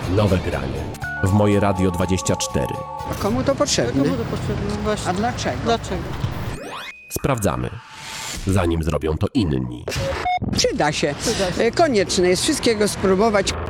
Nowe granie. W Moje Radio 24. A komu to potrzebne? Komu to potrzebne? Właśnie. A dlaczego? Dlaczego? Sprawdzamy, zanim zrobią to inni. Przyda się. Przyda się. Konieczne jest wszystkiego spróbować.